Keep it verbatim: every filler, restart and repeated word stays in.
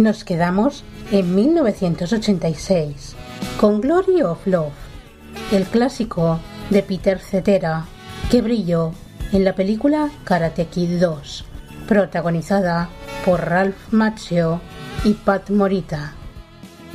Nos quedamos en mil novecientos ochenta y seis con Glory of Love, el clásico de Peter Cetera que brilló en la película Karate Kid dos, protagonizada por Ralph Macchio y Pat Morita.